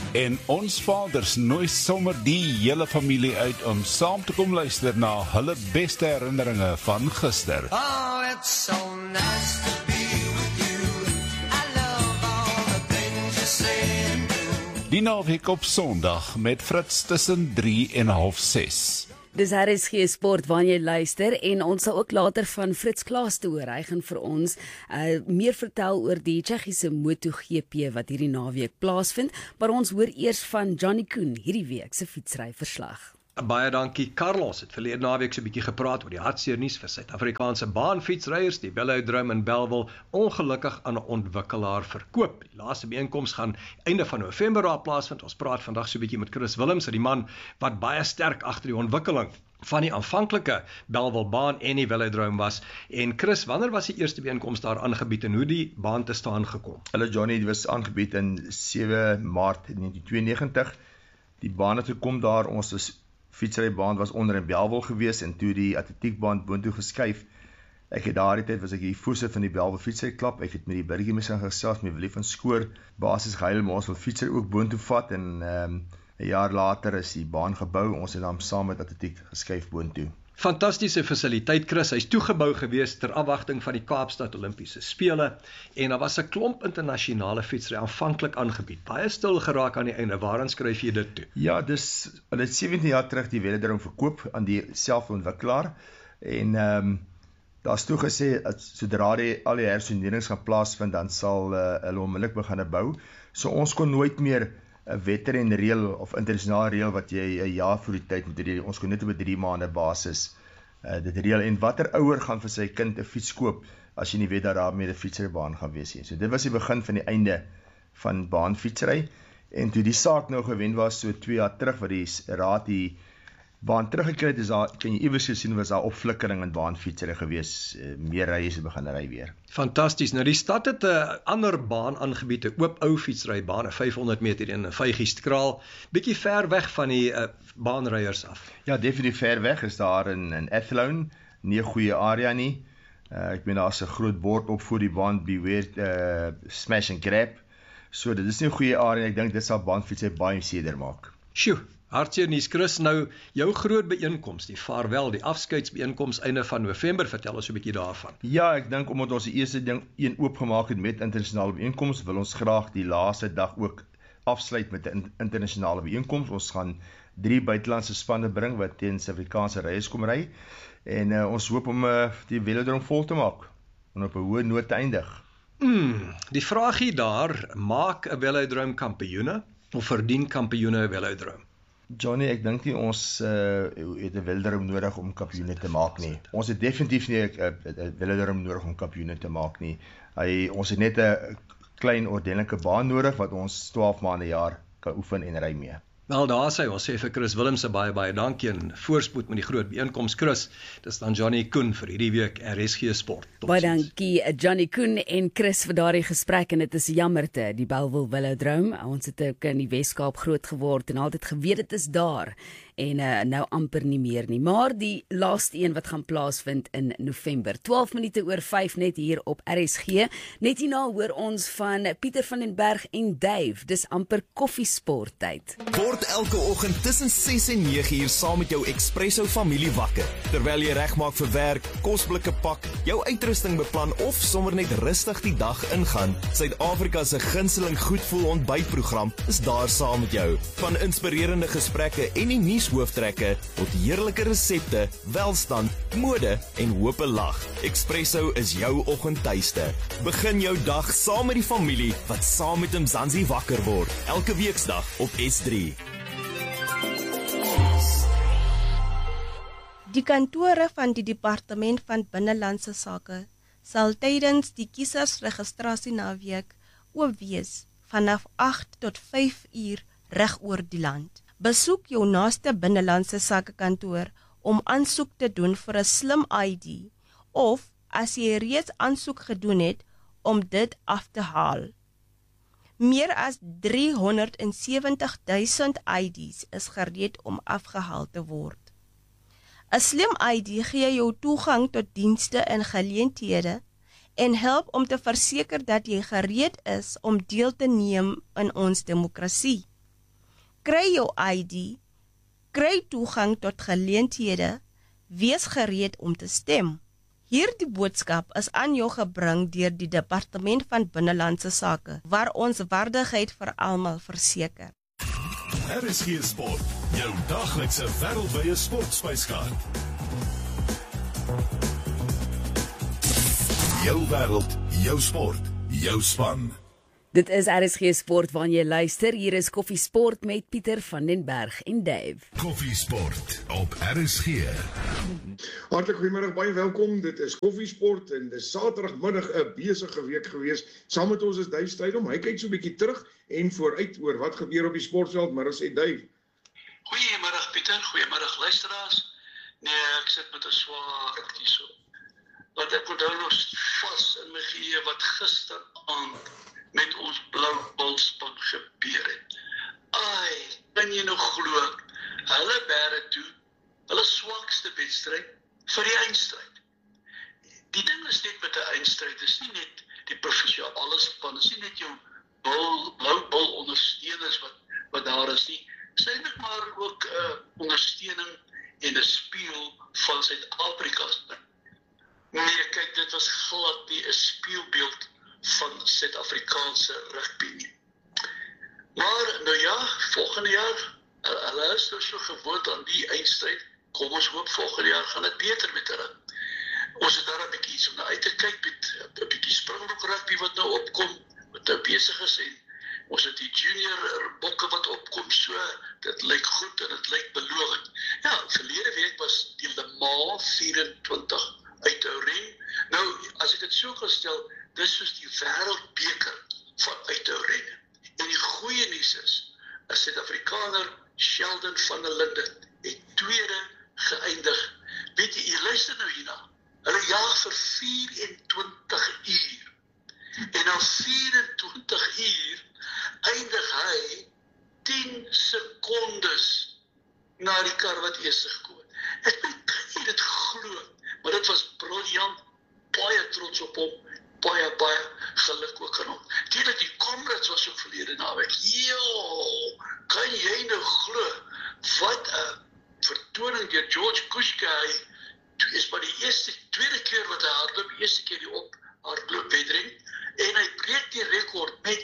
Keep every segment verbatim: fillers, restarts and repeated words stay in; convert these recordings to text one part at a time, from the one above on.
En ons vaders nooi sommer die hele familie uit om saam te kom luister na hulle beste herinneringe van gister. Oh, it's so nice to be with you. I love all the things you say and do. Die naweek op Sondag met Fritz tussen drie en half ses. Dis R S G Sport wanneer jy luister en ons sal ook later van Fritz Klaas te hoor. Hy gaan vir ons uh, meer vertel oor die Tsjechiese MotoGP wat hierdie naweek plaasvind, maar ons hoor eers van Johnny Koen hierdie week se fietsryverslag. Baie dankie Carlos. Het verlede naweek so 'n bietjie gepraat oor die hartseer nuus vir Suid-Afrikaanse baanfietsryers. Die Velodrome in Bellville ongelukkig aan 'n ontwikkelaar verkoop. Die laaste byeenkoms gaan einde van November daar plaasvind. Ons praat vandag so 'n bietjie met Chris Willems, die man wat baie sterk agter die ontwikkeling van die aanvanklike Bellville baan en die Velodrome was. En Chris, wanneer was die eerste byeenkoms daar aangebied en hoe die baan te staan gekom? Hallo Johnny, dit was aangebied in sewe Maart negentien tweeënnegentig. Die baan het gekom daar, ons is fietsrybaan was onder in Bellville gewees en toe die atletiekbaan boontoe geskuif. Ek het daardie tyd was ek die voorsitter van die Bellville fietsryklub. Ek het met die burgemeester gesels met Willie van Skoor. Basis gehuil, maar ons wil fietsry ook boontoe vat en um, 'n jaar later is die baan gebou. Ons het dan saam met atletiek geskuif boontoe. Fantastiese fasiliteit, Chris. Hy's toegebou gewees ter afwagting van die Kaapstad Olimpiese Spele en daar was 'n klomp internasionale fietsry aanvanklik aangebied. Baie stil geraak aan die einde. Waarin skryf jy dit toe? Ja, dis hulle het sewentien jaar terug die Velodrome verkoop aan die selfde ontwikkelaar en ehm um, daar's toe gesê dat sodra die al die hersoenerings gaan plaasvind, dan sal uh, hulle onmiddellik begin bou. So ons kon nooit meer 'n veteran reël of internasionale reël wat jy 'n jaar voor die tyd moet reël. Ons kon net op 'n drie maande basis uh, dit reël. En watter ouer gaan vir sy kind 'n fiets koop as jy nie weet dat daar met 'n fietsrybaan gaan wees nie. So dit was die begin van die einde van baanfietsry. En toe die saak nou gewen was so twee jaar terug wat die raad die baan teruggekry het, is daar kan jy iewers gesien was daar opflikkering in baanfietsry gewees. Uh, meer ry is begin ry weer. Fantasties. Nou die stad het 'n ander baan aangebied, 'n oop ou fietsrybaan, 'n vyfhonderd meter in 'n Vygieskraal, bietjie ver weg van die uh, baanryers af. Ja, definitief ver weg is daar in in Athlone, nie 'n goeie area nie. Uh, ek meen daar's 'n groot bord op voor die baan, beware uh, smash and grab. So dit is nie 'n goeie area. Ek dink dit sal baanfietsry baie seerder maak. Sjoe. Hartseer nuus, Chris. Nou, jou groot byeenkoms, die vaarwel, die afskeidsbyeenkoms einde van November, vertel ons 'n bietjie daarvan. Ja, ek dink omdat ons die eerste ding een oopgemaak het met internasionale byeenkoms, wil ons graag die laaste dag ook afsluit met 'n internasionale byeenkoms. Ons gaan drie buitelandse spanne bring wat teen Suid-Afrikaanse ryers kom ry en uh, ons hoop om uh, die Velodrome vol te maak en op 'n hoë noot te eindig. Hmm, die vraagie daar, maak 'n Velodrome kampioene of verdien kampioene 'n Velodrome? Johnny, ek dink nie ons uh, het 'n Velodrome nodig om kampioene te maak nie. Ons het definitief nie 'n Velodrome nodig om kampioene te maak nie. Hy, ons het net 'n klein ordentlike baan nodig wat ons twaalf maande jaar kan oefen en ry mee. Wel, daar sê ons sê vir Chris Willems baie baie dankie en voorspoed met die groot byeenkoms. Chris, dis dan Johnny Koen vir hierdie week R S G Sport. Tot Baie ziens. dankie Johnny Koen en Chris vir daardie gesprek en dit is jammerte, die Bellville Velodrome. Ons het ook in die Weskaap groot geword en altyd geweet dit is daar en uh, nou amper nie meer nie. Maar die laaste een wat gaan plaasvind in November. twaalf minute oor vyf net hier op R S G. Net hierna hoor ons van Pieter van den Berg en Dave. Dis amper koffiesporttyd. Word elke oggend tussen ses en nege uur saam met jou Expresso familie wakker. Terwyl jy regmaak vir werk, kosblikke pak, jou uitrusting beplan of sommer net rustig die dag ingaan. Suid-Afrika se gunsteling goedvoel ontbytprogram is daar saam met jou. Van inspirerende gesprekke en die nuushooftrekke tot heerlike resepte, welstand, mode en hoop lag. Expresso is jou oggendtuiste. Begin jou dag saam met die familie wat saam met Mzansi wakker word. Elke weeksdag op S drie. Die kantore van die Departement van Binnelandse Sake sal tydens die kiesersregistrasie naweek oop wees vanaf agt tot vyf uur reg oor die land. Besoek jou naaste binnelandse sake kantoor om aansoek te doen vir 'n slim I D of as jy reeds aansoek gedoen het om dit af te haal. Meer as driehonderdsewentig duisend I Ds is gereed om afgehaal te word. 'n Slim I D gee jou toegang tot dienste en geleenthede en help om te verseker dat jy gereed is om deel te neem in ons demokrasie. Kry jou I D, kry toegang tot geleenthede, wees gereed om te stem. Hierdie boodskap is aan jou gebring deur die Departement van Binnelandse Sake, waar ons waardigheid vir almal verseker. R S G Sport, jou daglikse wêreldwye sportspyskaart. Jou wêreld, jou sport, jou span. Dit is R S G Sport waarna jy luister. Hier is Koffie Sport met Pieter van den Berg en Dave. Koffie Sport op R S G. Hartlik goeiemiddag, baie welkom. Dit is Koffie Sport en dis Saterdagmiddag 'n besige week gewees. Saam met ons is Dave Strydom. Hy kyk so 'n bietjie terug en vooruit oor wat gebeur op die sportveld. Middag sê Dave. Goeiemiddag Pieter, goeiemiddag luisteraars. Nee, ek sit met 'n swaar hierso. Want ek onthou nog vas in my geheue wat gisteraand met ons blou bulspan gebeur het. Ai, kan jy nog glo? Hulle bære toe hulle swakste wedstryd vir die eindstryd. Die ding is net met 'n eindstryd, dis nie net die provinsiale span, dis nie net jou bul, blou bul ondersteuners wat wat daar is nie. Dis eintlik maar ook 'n uh, ondersteuning en 'n speel van Suid-Afrika. Nee, kyk, dit was glad nie 'n speelbeeld van Suid-Afrikaanse rugby nie. Maar nou ja, volgende jaar, hulle is nou so gewoond aan die eindstryd, kom ons hoop volgende jaar gaan dit beter met hulle. Ons het daar 'n bietjie iets om na uit te kyk met 'n bietjie springbok rugby wat nou opkom, wat nou besig is en ons het die junior bokke wat opkom, so dit lyk goed en dit lyk belovend. Ja, verlede week was die Le Mans vyf-en-twintig uit Oudtshoorn. Nou, as ek dit so kan stel, dis soos die wêreldbeker van Oudtshoorn. En die goeie nuus is, 'n Suid-Afrikaner, Sheldon van der Linden, het tweede geëindig. Weet jy, jy luister nou hierna. Hulle jaag vir vyf-en-twintig uur. En na vyf-en-twintig uur eindig hy tien sekondes na die kar wat eers gekom het. Ek kan nie dit glo, maar dit was briljant, baie trots op hom, baie, baie geluk ook aan hom. Terwyl die Comrades was ook verlede naweek. Jo, kan jy nou glo, wat 'n vertoning deur George Kushka, hy is maar die eerste, tweede keer wat hy hardloop, die eerste keer die op hardloopwedren, en hy breek die rekord met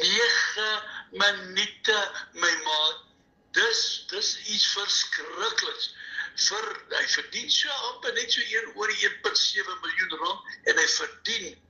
nege minute, my maat. Dis, dis iets verskrikliks. Vir, hy verdien so amper net so een oor die een komma sewe miljoen rand, en hy verdien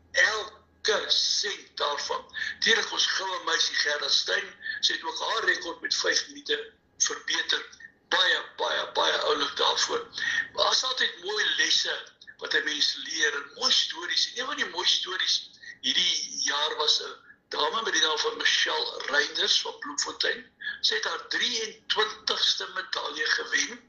elke sent daarvan. Terwyl ons goue meisie Gerda Steyn, sy het ook haar rekord met vyf minute verbeter. Baie, baie, baie oulik daarvoor. Maar as altyd mooi lesse wat hy mense leer, en mooi stories, en een van die mooi stories hierdie jaar was 'n dame met die naam van Michelle Reinders van Bloemfontein. Sy het haar drie-en-twintigste medalje gewen,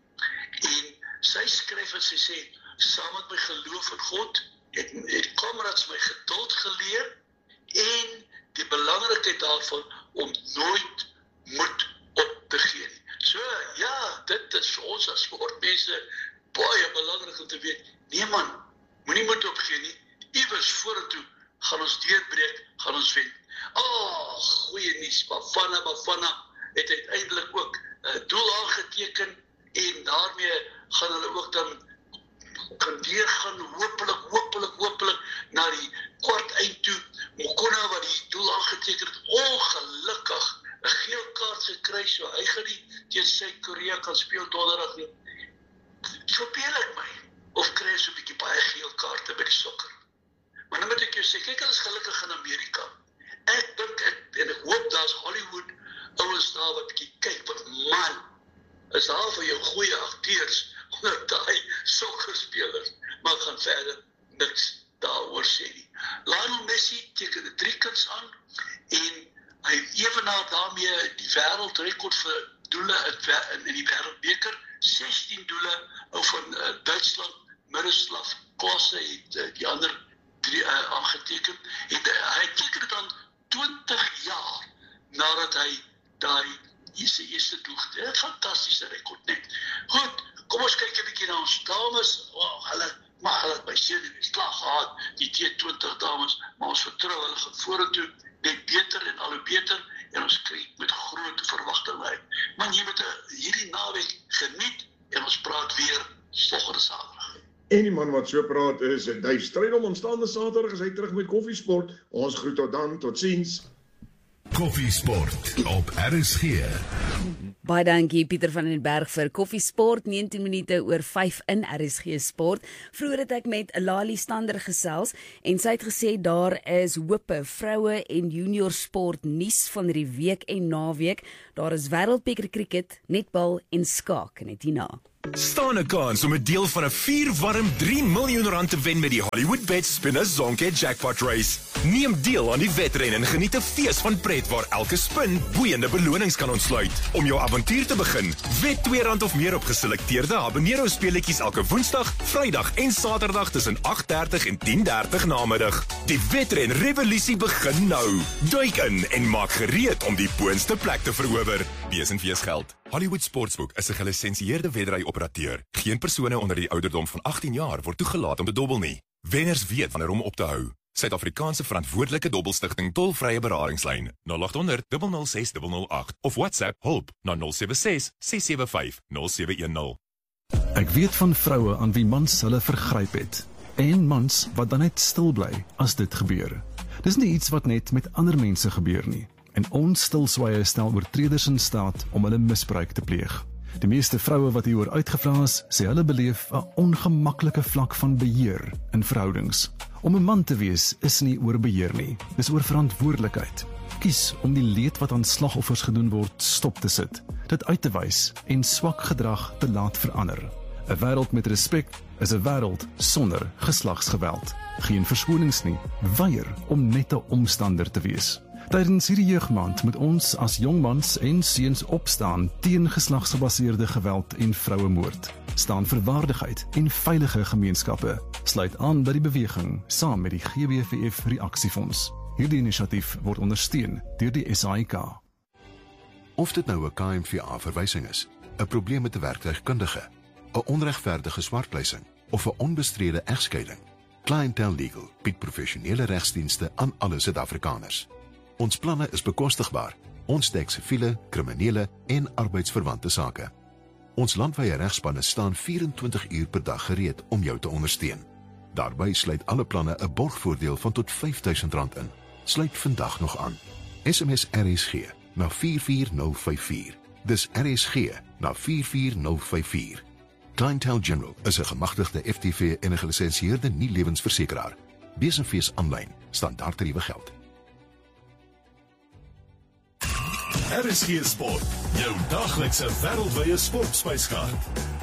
en sy skryf en sy sê, saam met my geloof in God, het, het Comrades my geduld geleer, en die belangrikheid daarvan om nooit moed op te gee. So, ja, dit is vir ons as sportmense baie belangrik om te weet, nee man, moenie moed opgee nie, iewers vorentoe gaan ons deurbreek, gaan ons wen. Ah, goeie nuus, Bafana Bafana het uiteindelik ook 'n uh, doel aangeteken, en daarmee gaan hulle ook dan kan weer gaan hopelik, hopelik, hopelik na die kwart eind toe. Mokona wat die doel aangeteken het, ongelukkig 'n geel kaart gekry, so hy gaan nie teen Suid-Korea kan speel donderdag nie. Verbeel ek my, of kry so 'n bietjie baie geel kaarte by die sokker. Maar nou moet ek jou sê, kyk, hulle is gelukkig in Amerika. Ek dink, ek, en ek hoop daar's Hollywood ouens daar wat bietjie kyk, wat man, is daar vir jou goeie akteurs, onder daai sokkerspelers, maar gaan verder niks daaroor sê nie. Lionel Messi teken 'n driekens aan, en hy ewenaar daarmee die wêreldrekord vir doele in, in die wêreldbeker, sestien doele, ou van uh, Duitsland, Miroslav Klose het uh, die ander drie uh, aangeteken, en uh, hy teken dit aan twintig jaar nadat hy daai eerste eerste doel gedoen het. Fantastiese rekord net. Goed, kom ons kyk 'n bietjie na ons dames. Oh, hulle, maar hulle het by senuwees klaar gehad, die T twintig dames, maar ons vertrou hulle gaan vorentoe net beter en al hoe beter, en ons kyk met groot verwagting uit hierdie naweek geniet en ons praat weer volgende Saterdag. En die man wat so praat is Dave Strydom. Aanstaande Saterdag is hy terug met Koffiesport. Ons groet tot dan, totsiens. Koffiesport op R S G. Baie dankie Pieter van den Berg vir Koffiesport, negentien minute oor vyf in R S G Sport. Vroeger het ek met Lali Stander gesels en sy het gesê daar is hope, vroue en junior sport nuus van die week en naweek. Daar is wêreldbeker cricket, netbal en skaak net hierna. Staan 'n kans om 'n deel van 'n vier warm drie miljoen rand te wen met die Hollywood Bet Spinner Zonke Jackpot Race. Neem deel aan die wedren en geniet 'n fees van pret waar elke spin boeiende belonings kan ontsluit. Om jou avontuur te begin, wed twee rand of meer op geselekteerde habanero speletjies elke Woensdag, Vrydag en Saterdag tussen agt dertig en tien dertig namiddag. Die wedren revolusie begin nou. Duik in en maak gereed om die boonste plek te verower. Wees en wees geld. Hollywood Sportsbook is 'n gelisensieerde wedry-operateur. Geen persone onder die ouderdom van agttien jaar word toegelaat om te dobbel nie. Wenners weet wanneer om op te hou. Suid-Afrikaanse verantwoordelike dobbelstigting tolvrye beradingslyn nul agt honderd nul nul ses nul nul agt of WhatsApp hulp na nul sewe ses ses sewe vyf nul sewe een nul. Ek weet van vroue aan wie mans hulle vergryp het en mans wat dan net stil bly as dit gebeur. Dis nie iets wat net met ander mense gebeur nie. En ons stilswye stel oortreders in staat om hulle misbruik te pleeg. Die meeste vroue wat hieroor uitgevra is, sê hulle beleef 'n ongemaklike vlak van beheer in verhoudings. Om 'n man te wees is nie oor beheer nie, dis oor verantwoordelikheid. Kies om die leed wat aan slagoffers gedoen word stop te sit, dit uit te wys en swak gedrag te laat verander. 'n Wêreld met respek is 'n wêreld sonder geslagsgeweld. Geen verskonings nie, weier om net 'n omstander te wees. Tydens hierdie jeugmaand moet ons as jongmans en seuns opstaan teen geslagsgebaseerde geweld en vrouemoord. Staan vir waardigheid en veilige gemeenskappe. Sluit aan by die beweging saam met die G B V F Reaksiefonds. Hierdie inisiatief word ondersteun deur die S A I K. Of dit nou 'n K M V A-verwysing is, 'n probleem met 'n werktuigkundige, 'n onregverdige swartpleising of 'n onbestrede egskeiding, Clientele Legal bied professionele regsdienste aan alle Suid-Afrikaners. Ons planne is bekostigbaar. Ons dek siviele, kriminele en arbeidsverwante sake. Ons landwyse regspanne staan vyf en twintig uur per dag gereed om jou te ondersteun. Daarby sluit alle planne 'n borgvoordeel van tot vyf duisend rand in. Sluit vandag nog aan. S M S R S G na vier vier nul vyf vier. Dis R S G na vier vier nul vyf vier. Clientele General is 'n gemagtigde F T V en 'n gelisensieerde nie-lewensversekeraar. Wees en fees aanlyn, standaardtariewe geld. R S G Sport, jou daglikse wêreldwye sportspyskaart.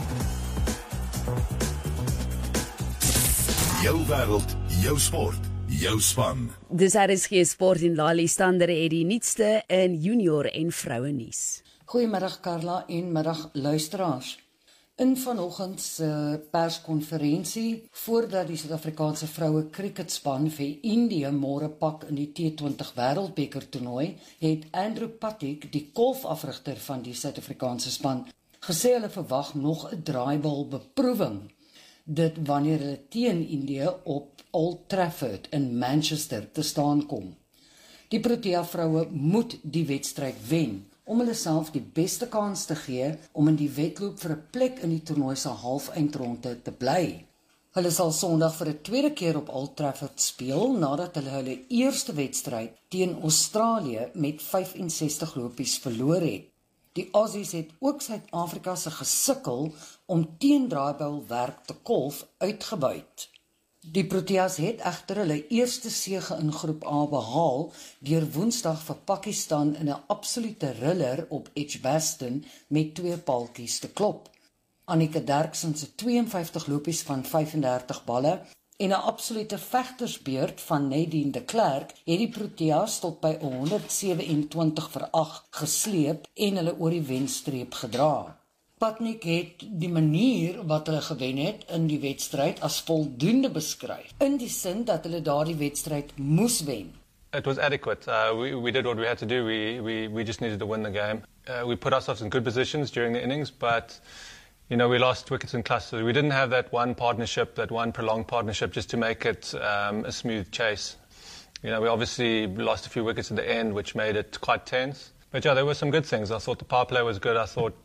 Jou wêreld, jou sport, jou span. Dis R S G Sport en Lali Stander het die nuutste in junior en vroue nuus. Goeiemiddag Carla en middag luisteraars. In vanoggend se perskonferensie voordat die Suid-Afrikaanse vroue cricketspan vir Indië môre pak in die T twintig wêreldbeker toernooi, het Andrew Patik, die golfafrigter van die Suid-Afrikaanse span, gesê hulle verwag nog 'n draaibal beproewing. Dit wanneer hulle teen Indië op Old Trafford in Manchester te staan kom. Die Protea vroue moet die wedstryd wen om hulle self die beste kans te gee om in die wedloop vir 'n plek in die toernooi se halfeindronde te bly. Hulle sal Sondag vir 'n tweede keer op Old Trafford speel nadat hulle hulle eerste wedstryd teen Australië met vyf en sestig lopies verloor het. Die Aussies het ook Suid-Afrika se gesukkel om teen draaibalwerk te kolf uitgebuit. Die Proteas het egter hulle eerste sege in groep A behaal deur Woensdag vir Pakistan in 'n absolute thriller op Edgbaston met twee paaltjies te klop. Annika Derksen se twee en vyftig lopies van vyf en dertig balle en 'n absolute vegtersbeurt van Nadine de Klerk het die Proteas tot by honderd sewe en twintig vir agt gesleep en hulle oor die wenstreep gedra. Patnik het die manier wat hulle gewen het in die wedstryd as voldoende beskryf, in die sin dat hulle daardie wedstryd moes wen. It was adequate. Uh, we, we did what we had to do. We, we, we just needed to win the game. Uh, we put ourselves in good positions during the innings, but you know, we lost wickets in clusters. We didn't have that one partnership, that one prolonged partnership just to make it um, a smooth chase. You know, we obviously lost a few wickets at the end, which made it quite tense. But yeah, there were some good things. I thought the power play was good. I thought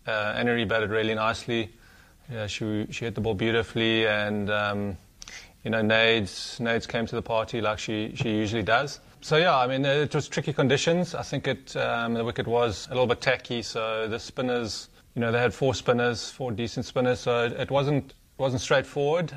Uh, Annery batted really nicely. Yeah, she she hit the ball beautifully, and um, you know, Nades Nades came to the party like she she usually does. So yeah, I mean, it was tricky conditions. I think it um, the wicket was a little bit tacky, so the spinners, you know, they had four spinners, four decent spinners, so it wasn't wasn't straightforward.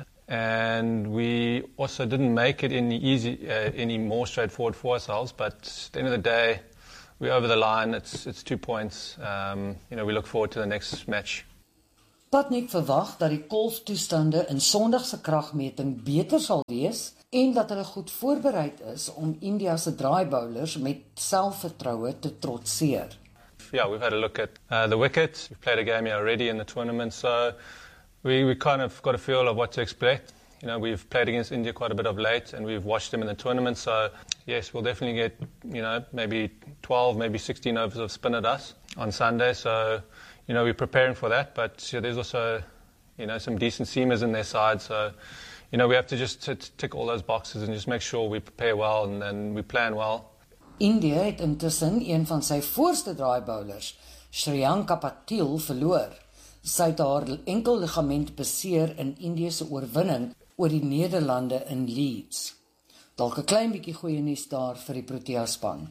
And we also didn't make it any easy, uh, any more straightforward for ourselves. But at the end of the day, we're over the line. It's it's two points. Um, you know, we look forward to the next match. Patnik verwag dat die golftoestande in Sondag se kragmeting beter sal wees en dat hulle goed voorbereid is om India se draaibowlers met selfvertroue te trotseer. Yeah, we've had a look at uh, the wicket. We've played a game here already in the tournament, so we we kind of got a feel of what to expect. You know, we've played against India quite a bit of late, and we've watched them in the tournament. So yes, we'll definitely get, you know, maybe twelve, maybe sixteen overs of spin at us on Sunday. So, you know, we're preparing for that. But yeah, there's also, you know, some decent seamers in their side. So, you know, we have to just t- tick all those boxes and just make sure we prepare well and, and we plan well. India het intussen een van sy voorste draaibowlers, Shriyanka Patil, verloor. Sy het haar enkelligament beseer in Indië se oorwinning oor die Nederlande in Leeds. Dalk 'n klein bietjie goeie nuus daar vir die Protea span.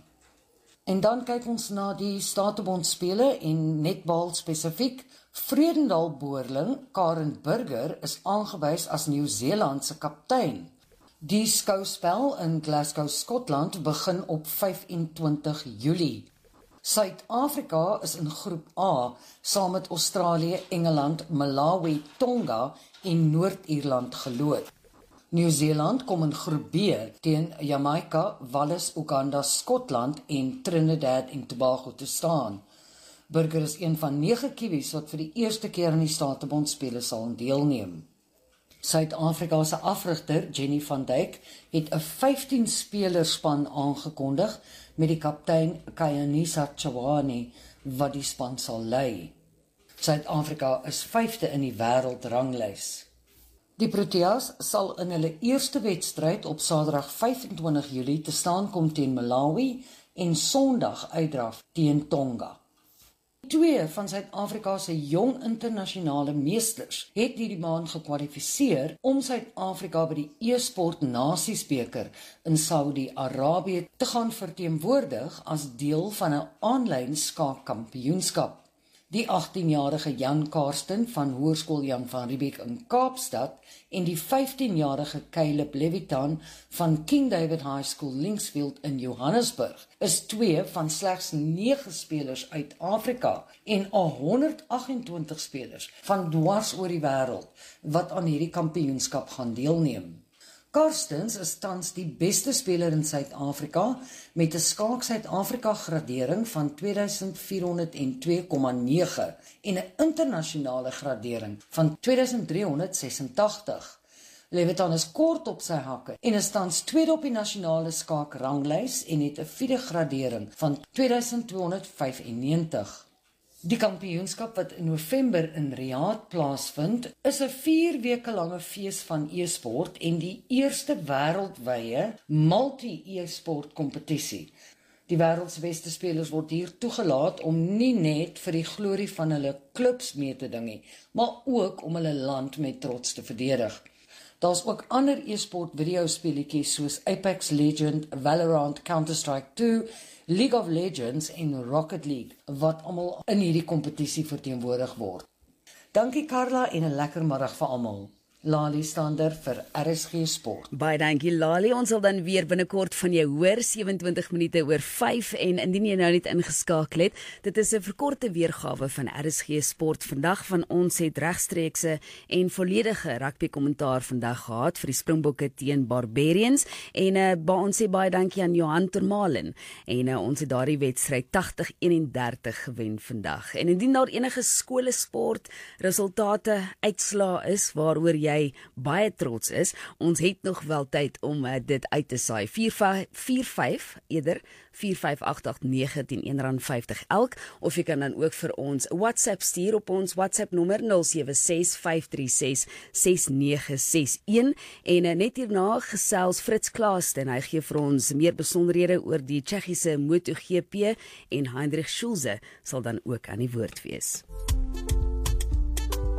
En dan kyk ons na die Statebond spele en netbal spesifiek. Vredendal boerling Karen Burger is aangewys as Nieu-Seeland se kaptein. Die skouspel in Glasgow, Skotland begin op vyf en twintig Julie. Suid-Afrika is in groep A saam met Australië, Engeland, Malawi, Tonga en Noord-Ierland geloot. Nieu-Seeland kom in groep B teen Jamaica, Wallis, Uganda, Skotland en Trinidad en Tobago te staan. Burger is een van nege Kiwis wat vir die eerste keer aan die Statebond spele sal deelneem. Suid-Afrika se afrigter, Jenny van Dijk, het 'n vyftien spelerspan aangekondig met die kaptein Kayanisa Chawani wat die span sal lei. Suid-Afrika is vyfde in die wêreldranglys. Die Proteas sal in hulle eerste wedstryd op Saterdag vyf en twintig Julie te staan kom teen Malawi en Sondag uitdraf teen Tonga. Twee van Suid-Afrika se jong internasionale meesters het hierdie maand gekwalifiseer om Suid-Afrika by die e-sport Nasiesbeker in Saudi-Arabië te gaan verteenwoordig as deel van 'n aanlyn skaakkampioenskap. Die aghtienjarige Jan Karsten van Hoërskool Jan van Riebeeck in Kaapstad en die vyftienjarige Caleb Levitan van King David High School Linksfield in Johannesburg is twee van slegs nege spelers uit Afrika en honderd agt en twintig spelers van dwars oor die wêreld wat aan hierdie kampioenskap gaan deelneem. Karstens is tans die beste speler in Suid-Afrika met 'n skaak Suid-Afrika gradering van twee duisend vier honderd twee komma nege en 'n internasionale gradering van twee duisend drie honderd sesentagtig. Levitan is kort op sy hakke en is tans tweede op die nasionale skaakranglys en het 'n vierde gradering van twee duisend twee honderd vyfennegentig. Die kampioenskap wat in November in Riyadh plaasvind, is 'n vier weke lange fees van e-sport en die eerste wêreldwye multi-e-sport kompetisie. Die wêreld se beste spelers word hier toegelaat om nie net vir die glorie van hulle klubs mee te ding nie, maar ook om hulle land met trots te verdedig. Daar's ook ander e-sport videospeletjies soos Apex Legend, Valorant, Counter-Strike two, League of Legends en Rocket League, wat almal in hierdie kompetisie verteenwoordig word. Dankie Carla en 'n lekker middag vir almal. Lali Stander vir R S G Sport. Baie dankie Lali, ons sal dan weer binnekort van jou hoor, sewe-en-twintig minute oor vyf en indien jy nou net ingeskakel het, dit is 'n verkorte weergawe van R S G Sport. Vandag van ons het regstreekse en volledige rugby kommentaar vandag gehad vir die Springbokke teen Barbarians en uh, ba, ons sê baie dankie aan Johan Termalen en uh, ons het daardie wedstryd agtig eenendertig gewen vandag. En indien daar enige skole sport resultate uitslaa is waaroor jy baie trots is, ons het nog wel tyd om uh, dit uit te saai. vier vyf eerder vier vyf agt agt nege teen een rand vyftig elk, of jy kan dan ook vir ons WhatsApp stuur op ons WhatsApp nommer nul sewe ses vyf drie ses ses nege ses een en uh, net hierna gesels Fritz Klaas en hy gee vir ons meer besonderhede oor die Tsjechiese MotoGP en Heinrich Schulze sal dan ook aan die woord wees.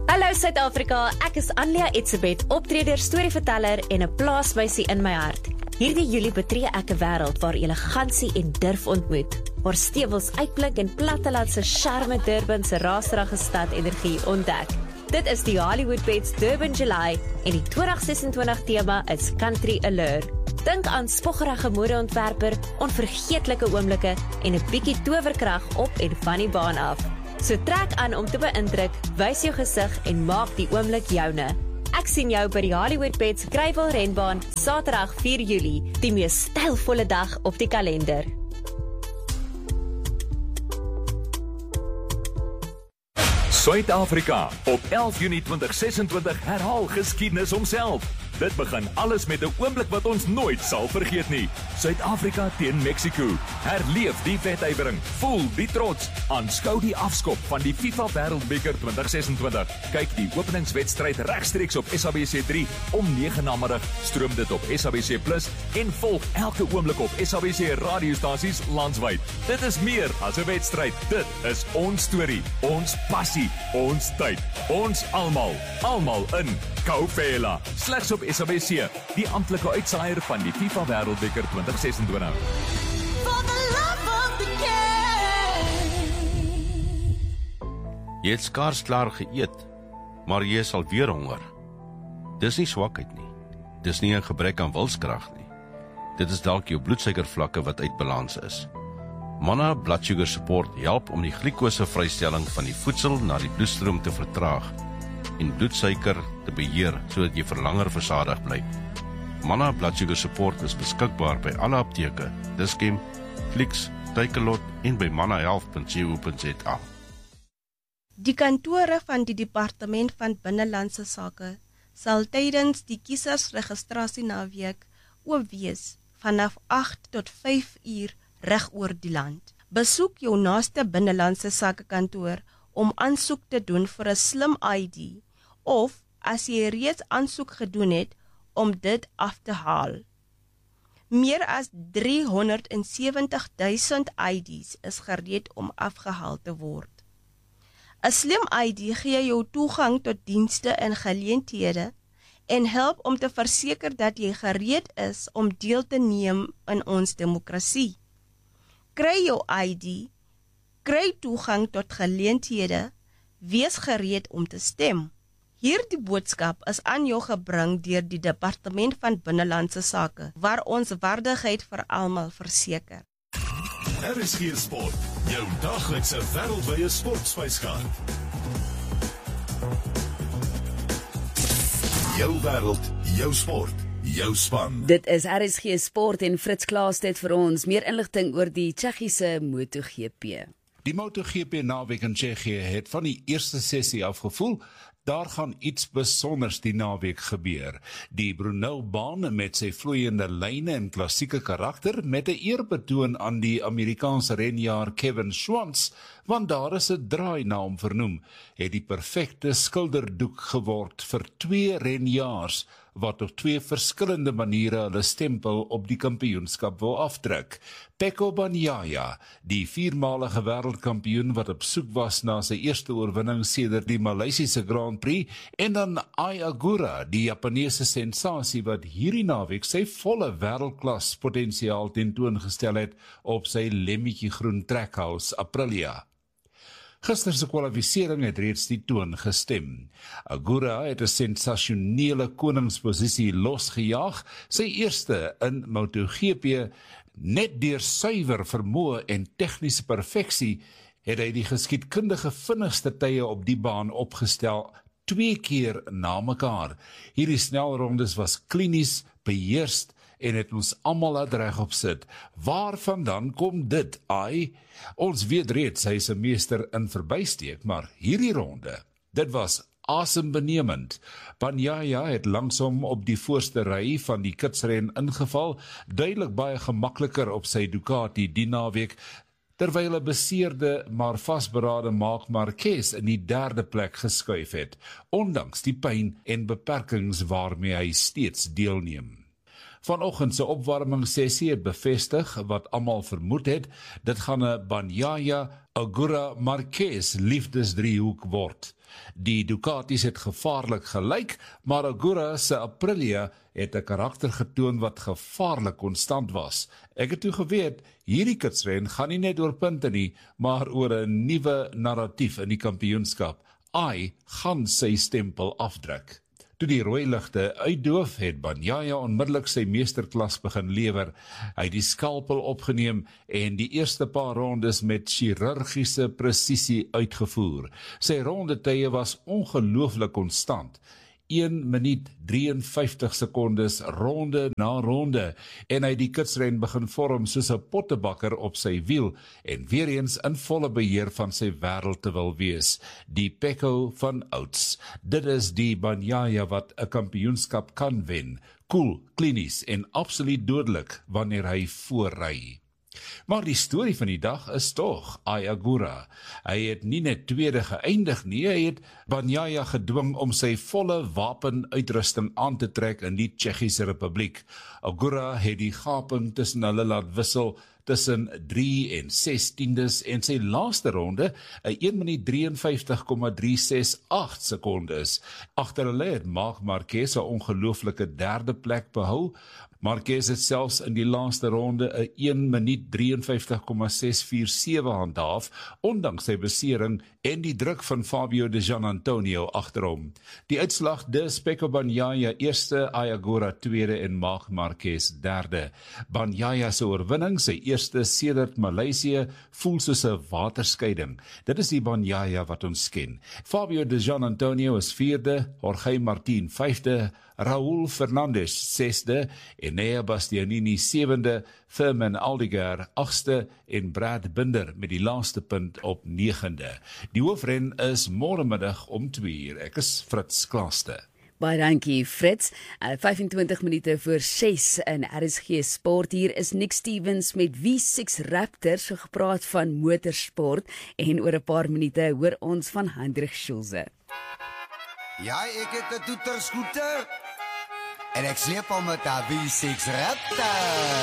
Hallo Suid-Afrika, ek is Anlia Etzebeth, optreder, storieverteller en 'n plaasmeisie in my hart. Hierdie Julie betree ek 'n wêreld waar elegansie en durf ontmoet, waar stewels uitblink en platteland se charme Durban se raserige stad energie ontdek. Dit is die Hollywood Bets Durban July en die twintig sesentwintig tema is Country Allure. Dink aan spoggerige modeontwerper, onvergeetlike oomblikke en 'n bietjie towerkrag op en van die baan af. So trek aan om te beïndruk, wys jou gesig en maak die oomblik joune. Ek sien jou by die Hollywood Bets Greyville renbaan Saterdag vier Julie, die mees stylvolle dag op die kalender. Suid-Afrika, op elf Junie twintig sesentwintig herhaal geskiedenis homself. Dit begin alles met 'n oomblik wat ons nooit sal vergeet nie. Suid-Afrika teen Mexico. Herleef die wedywering, voel die trots, aanskou die afskop van die FIFA Wêreldbeker twintig sesentwintig. Kyk die openingswedstryd regstreeks op S A B C drie om nege namiddag. Stroom dit op S A B C Plus en volg elke oomblik op S A B C radiostasies landwyd. Dit is meer as 'n wedstryd. Dit is ons storie, ons passie, ons tyd, ons almal, almal in Kaufela. Slegs op S A B C, die amptelike uitsaaier van die FIFA Wêreldbeker twintig sesentwintig. Jy het skaars klaar geëet, maar jy is alweer honger. Dis nie swakheid nie. Dis nie 'n gebrek aan wilskrag nie. Dit is dalk jou bloedsuikervlakke wat uit balans is. Manna Blood Sugar Support help om die glikosevrystelling van die voedsel na die bloedstroom te vertraag en bloedsuiker te beheer sodat jy vir langer versadig bly. Manna Blood Sugar Support is beskikbaar by alle apteke, Dischem, Clicks, Takealot en by manna health punt co punt za. Die kantore van die Departement van Binnelandse Sake sal tydens die kiesersregistrasie-naweek oop wees vanaf agt tot vyf uur reg oor die land. Besoek jou naaste binnelandse sake kantoor om aansoek te doen vir 'n slim I D of as jy reeds aansoek gedoen het om dit af te haal. Meer as driehonderdsewentig duisend I Ds is gereed om afgehaal te word. 'n Slim I D gee jou toegang tot dienste en geleenthede en help om te verseker dat jy gereed is om deel te neem in ons demokrasie. Kry jou I D, kry toegang tot geleenthede, wees gereed om te stem. Hierdie boodskap is aan jou gebring deur die Departement van Binnelandse Sake, waar ons waardigheid vir almal verseker. R S G Sport, jou daglikse wêreldwye sportspyskaart. Jou wêreld, jou sport, jou span. Dit is R S G Sport en Fritz Klaas het vir ons meer inligting oor die Tsjechiese MotoGP. Die MotoGP naweek in Tsjechië het van die eerste sessie afgevoel. Daar gaan iets besonders die naweek gebeur. Die Brunel-baan met sy vloeiende lyne en klassieke karakter met 'n eerbetoon aan die Amerikaanse renjaer Kevin Schwantz, want daar is 'n draainaam vernoem, het die perfekte skilderdoek geword vir twee renjaers wat op twee verskillende maniere hulle stempel op die kampioenskap wil afdruk. Pecco Bagnaia, die viermalige wêreldkampioen wat op soek was na sy eerste oorwinning sedert die Maleisiese Grand Prix, en dan Ai Agura, die Japaneese sensasie wat hierdie naweek sy volle wêreldklas potensiaal tentoongestel het op sy lemmetjie groen trackhouse Aprilia. Gister se kwalifisering het reeds die toon gestem. Agura het 'n sensasionele koningsposisie losgejaag, sy eerste in MotoGP. Net deur suiwer vermoë en tegniese perfeksie het hy die geskiedkundige vinnigste tye op die baan opgestel, twee keer na mekaar. Hierdie snelrondes was klinies, beheerst en het ons almal laat regop sit. Waarvandaan kom dit, ai? Ons weet reeds hy is 'n meester in verbysteek, maar hierdie ronde, dit was asembenemend. Bagnaia het langsom op die voorste ry van die kitsren ingeval, duidelik baie gemakliker op sy Ducati die naweek, terwyl 'n beseerde maar vasberade Marc Marquez in die derde plek geskuif het, ondanks die pyn en beperkings waarmee hy steeds deelneem. Vanoggend se opwarmingssessie het bevestig wat almal vermoed het, dit gaan 'n Bagnaia Agura Marquez liefdesdriehoek word. Die Ducatis het gevaarlik gelyk, maar Agura se Aprilia het 'n karakter getoon wat gevaarlik konstant was. Ek het toe geweet, hierdie kitsren gaan nie net oor punte nie, maar oor 'n nuwe narratief in die kampioenskap. Ai gaan sy stempel afdruk. Toe die rooi ligte uitdoof, het Bagnaia onmiddellik sy meesterklas begin lewer. Hy het die skalpel opgeneem en die eerste paar rondes met chirurgiese presisie uitgevoer. Sy rondetye was ongelooflik konstant. een minuut drieënvyftig sekondes ronde na ronde en hy het die kitsren begin vorm soos 'n pottebakker op sy wiel en weer eens in volle beheer van sy wêreld te wil wees. Die Pecco van ouds. Dit is die Bagnaia wat 'n kampioenskap kan wen. Koel, klinies en absoluut dodelik wanneer hy voorry. Maar die storie van die dag is tog Ai Agura. Hy het nie net tweede geëindig nie, hy het Bagnaia gedwing om sy volle wapenuitrusting aan te trek in die Tsjechiese Republiek. Agura het die gaping tussen hulle laat wissel tussen drie en ses tiendes en sy laaste ronde 'n een minuut drieënvyftig komma drie ses agt sekondes. Agter hulle het Marc Marquez 'n ongelooflike derde plek behou. Marquez het selfs in die laaste ronde 'n een minuut drieënvyftig komma ses vier sewe handhaaf, ondanks sy besering en die druk van Fabio de Gianantonio agter hom. Die uitslag dus Pecco Bagnaia eerste, Ai Agura tweede en Marc Marquez derde. Bagnaia se oorwinning, sy eerste sedert Maleisië, voel soos 'n waterskeiding. Dit is die Bagnaia wat ons ken. Fabio de Gianantonio is vierde, Jorge Martin vyfde, Raúl Fernandes sesde, Enea Bastianini sewende, Firmin Aldiger agste en Brad Binder met die laaste punt op negende. Die hoofren is môremiddag om twee uur. Ek is Fritz Klaaste. Baie dankie Fritz. Uh, vyfentwintig minute voor ses in R S G Sport. Hier is Nick Stevens met V ses Raptors, so gepraat van motorsport en oor 'n paar minute hoor ons van Hendrik Schulze. Ja, ek het 'n toeterskooter en ek sleep hom met 'n V ses Raptor.